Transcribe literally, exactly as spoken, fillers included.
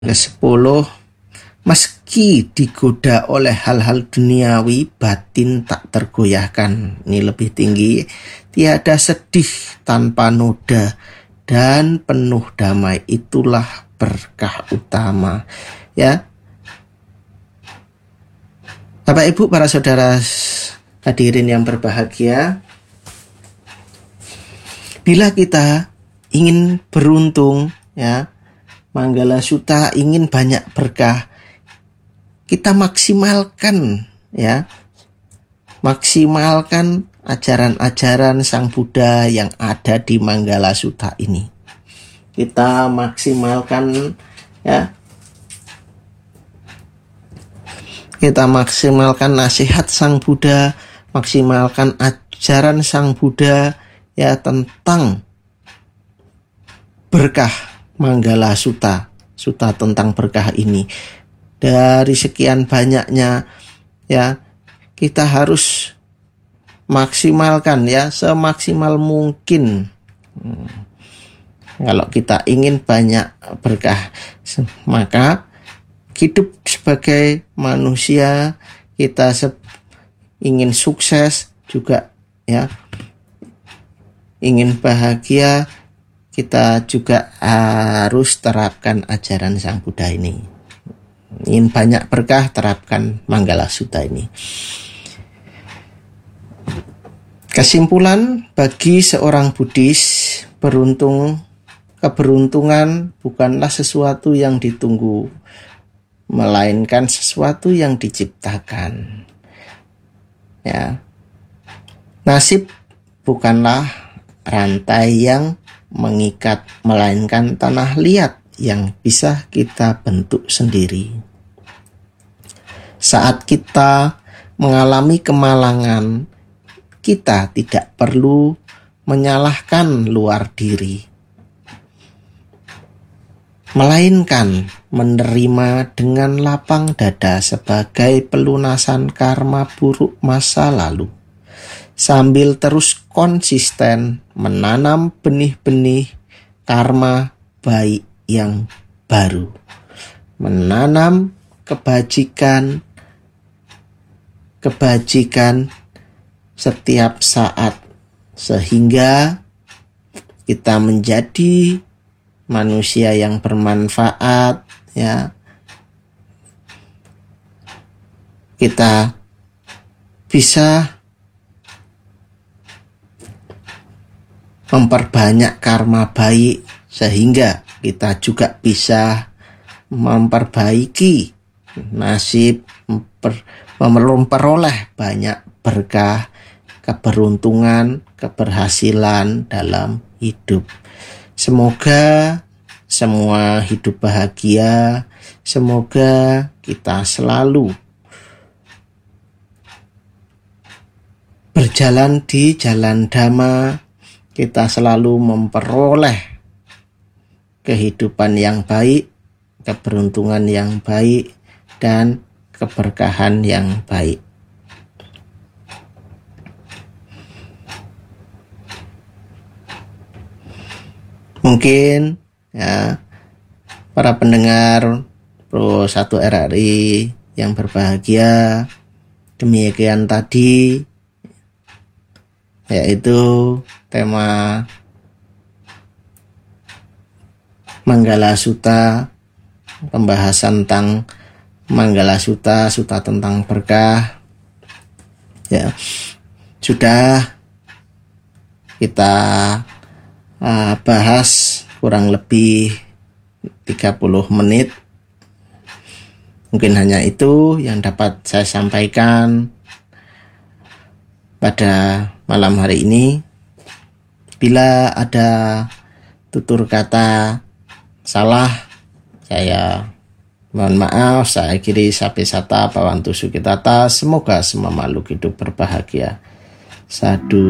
Kesepuluh, meski digoda oleh hal-hal duniawi, batin tak tergoyahkan. Ini lebih tinggi. Tiada sedih tanpa noda, dan penuh damai. Itulah berkah utama. Ya, Bapak Ibu, para saudara hadirin yang berbahagia, bila kita ingin beruntung, ya, Manggala Sutta ingin banyak berkah, kita maksimalkan, ya, maksimalkan ajaran-ajaran Sang Buddha yang ada di Manggala Sutta ini. Kita maksimalkan, ya, kita maksimalkan nasihat Sang Buddha, maksimalkan ajaran Sang Buddha, ya, tentang berkah Manggala Sutta, Sutta tentang berkah ini. Dari sekian banyaknya, ya, kita harus maksimalkan, ya, semaksimal mungkin. Hmm. Kalau kita ingin banyak berkah, maka hidup sebagai manusia, kita se- ingin sukses juga, ya, ingin bahagia, kita juga harus terapkan ajaran Sang Buddha ini. Ingin banyak berkah, terapkan Manggala Sutta ini. Kesimpulan, bagi seorang Buddhis, beruntung, keberuntungan bukanlah sesuatu yang ditunggu, melainkan sesuatu yang diciptakan. Ya. Nasib bukanlah rantai yang mengikat, melainkan tanah liat yang bisa kita bentuk sendiri. Saat kita mengalami kemalangan, kita tidak perlu menyalahkan luar diri, melainkan menerima dengan lapang dada sebagai pelunasan karma buruk masa lalu, sambil terus konsisten menanam benih-benih karma baik yang baru, menanam kebajikan, kebajikan setiap saat, sehingga kita menjadi manusia yang bermanfaat, ya. Kita bisa memperbanyak karma baik, sehingga kita juga bisa memperbaiki nasib, memper, memperoleh banyak berkah, keberuntungan, keberhasilan dalam hidup. Semoga semua hidup bahagia, semoga kita selalu berjalan di jalan Dhamma, kita selalu memperoleh kehidupan yang baik, keberuntungan yang baik, dan keberkahan yang baik. Mungkin, ya, para pendengar Pro satu R R I yang berbahagia, demikian tadi, yaitu tema Manggala Sutta, pembahasan tentang Manggala Sutta, Sutta tentang berkah. Ya, sudah kita uh, bahas kurang lebih tiga puluh menit. Mungkin hanya itu yang dapat saya sampaikan pada malam hari ini. Bila ada tutur kata salah, saya mohon maaf. Saya akhiri sapi sata pawantu sukitata. Semoga semua makhluk hidup berbahagia. Sadu.